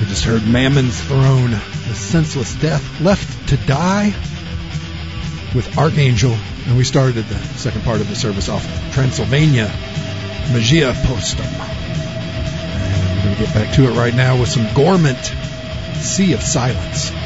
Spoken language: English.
We just heard Mammon's Throne, The Senseless Death, Left to Die with Archangel. And we started the second part of the service off Transylvania, Magia Postum. And we're going to get back to it right now with some Gormant, Sea of Silence.